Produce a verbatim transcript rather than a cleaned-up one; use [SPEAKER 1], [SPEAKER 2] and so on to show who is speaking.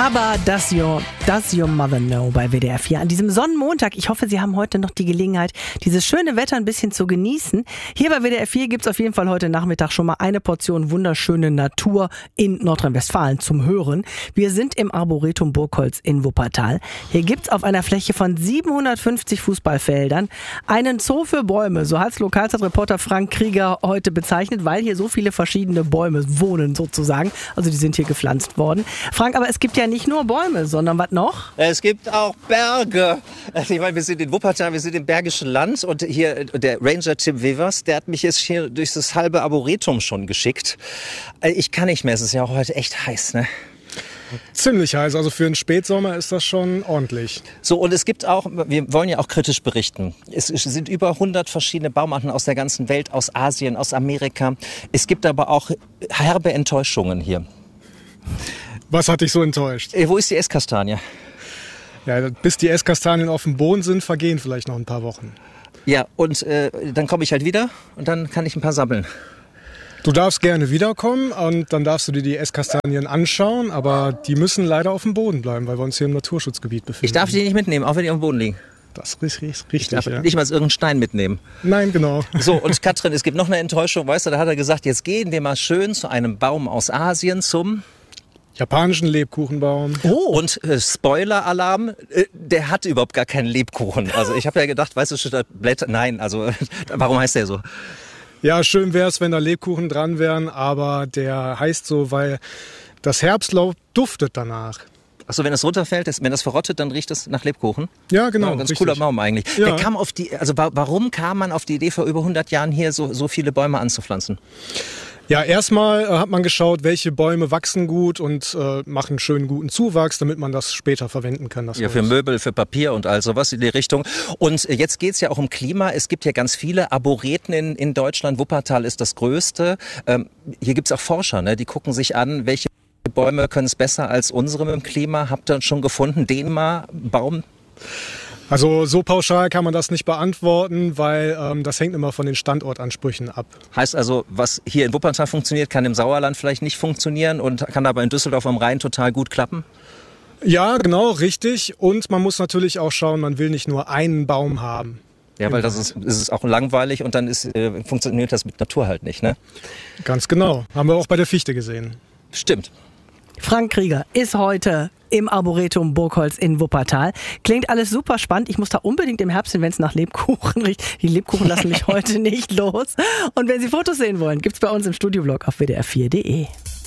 [SPEAKER 1] Aber does your, does your mother know bei W D R vier an diesem Sonnenmontag? Ich hoffe, Sie haben heute noch die Gelegenheit, dieses schöne Wetter ein bisschen zu genießen. Hier bei W D R vier gibt es auf jeden Fall heute Nachmittag schon mal eine Portion wunderschöne Natur in Nordrhein-Westfalen zum Hören. Wir sind im Arboretum Burgholz in Wuppertal. Hier gibt es auf einer Fläche von siebenhundertfünfzig Fußballfeldern einen Zoo für Bäume. So hat es Lokalzeitreporter Frank Krieger heute bezeichnet, weil hier so viele verschiedene Bäume wohnen sozusagen. Also die sind hier gepflanzt worden. Frank, aber es gibt ja nicht nur Bäume, sondern was noch?
[SPEAKER 2] Es gibt auch Berge. Ich meine, wir sind in Wuppertal, wir sind im Bergischen Land und hier der Ranger Tim Wevers, der hat mich jetzt hier durch das halbe Arboretum schon geschickt. Ich kann nicht mehr, es ist ja auch heute echt heiß, ne?
[SPEAKER 3] Ziemlich heiß, also für einen Spätsommer ist das schon ordentlich.
[SPEAKER 2] So, und es gibt auch, wir wollen ja auch kritisch berichten. Es sind über hundert verschiedene Baumarten aus der ganzen Welt, aus Asien, aus Amerika. Es gibt aber auch herbe Enttäuschungen hier.
[SPEAKER 3] Was hat dich so enttäuscht?
[SPEAKER 2] Wo ist die Esskastanie?
[SPEAKER 3] Ja, bis die Esskastanien auf dem Boden sind, vergehen vielleicht noch ein paar Wochen.
[SPEAKER 2] Ja, und äh, dann komme ich halt wieder und dann kann ich ein paar sammeln.
[SPEAKER 3] Du darfst gerne wiederkommen und dann darfst du dir die Esskastanien anschauen, aber die müssen leider auf dem Boden bleiben, weil wir uns hier im Naturschutzgebiet befinden.
[SPEAKER 2] Ich darf die nicht mitnehmen, auch wenn die auf dem Boden liegen.
[SPEAKER 3] Das ist richtig,
[SPEAKER 2] Ich darf
[SPEAKER 3] ja.
[SPEAKER 2] nicht mal irgendeinen Stein mitnehmen.
[SPEAKER 3] Nein, genau.
[SPEAKER 2] So, und Katrin, es gibt noch eine Enttäuschung, weißt du, da hat er gesagt, jetzt gehen wir mal schön zu einem Baum aus Asien, zum
[SPEAKER 3] japanischen Lebkuchenbaum.
[SPEAKER 2] Oh. Und äh, Spoiler-Alarm, äh, der hat überhaupt gar keinen Lebkuchen. Also ich habe ja gedacht, weißt du, statt Blätter, nein, also warum heißt der so?
[SPEAKER 3] Ja, schön wäre es, wenn da Lebkuchen dran wären, aber der heißt so, weil das Herbstlaub duftet danach.
[SPEAKER 2] Achso, wenn es runterfällt, wenn das verrottet, dann riecht es nach Lebkuchen?
[SPEAKER 3] Ja, genau.
[SPEAKER 2] Ja, ein ganz
[SPEAKER 3] richtig.
[SPEAKER 2] cooler Baum eigentlich.
[SPEAKER 3] Ja.
[SPEAKER 2] Der kam auf die, also warum kam man auf die Idee, vor über hundert Jahren hier so, so viele Bäume anzupflanzen?
[SPEAKER 3] Ja, erstmal äh, hat man geschaut, welche Bäume wachsen gut und äh, machen schönen guten Zuwachs, damit man das später verwenden kann. Das
[SPEAKER 2] ja, für Möbel, für Papier und all sowas in die Richtung. Und jetzt geht's ja auch um Klima. Es gibt ja ganz viele Arboreten in, in Deutschland. Wuppertal ist das größte. Ähm, hier gibt's auch Forscher, ne? Die gucken sich an, welche Bäume können es besser als unsere mit dem Klima. Habt ihr schon gefunden, den mal Baum?
[SPEAKER 3] Also so pauschal kann man das nicht beantworten, weil ähm, das hängt immer von den Standortansprüchen ab.
[SPEAKER 2] Heißt also, was hier in Wuppertal funktioniert, kann im Sauerland vielleicht nicht funktionieren und kann aber in Düsseldorf am Rhein total gut klappen?
[SPEAKER 3] Ja, genau, richtig. Und man muss natürlich auch schauen, man will nicht nur einen Baum haben.
[SPEAKER 2] Ja, weil das ist, ist auch langweilig und dann ist, äh, funktioniert das mit Natur halt nicht, ne?
[SPEAKER 3] Ganz genau. Haben wir auch bei der Fichte gesehen.
[SPEAKER 2] Stimmt.
[SPEAKER 1] Frank Krieger ist heute im Arboretum Burgholz in Wuppertal. Klingt alles super spannend. Ich muss da unbedingt im Herbst hin, wenn es nach Lebkuchen riecht. Die Lebkuchen lassen mich heute nicht los. Und wenn Sie Fotos sehen wollen, gibt's bei uns im Studioblog auf W D R vier Punkt de.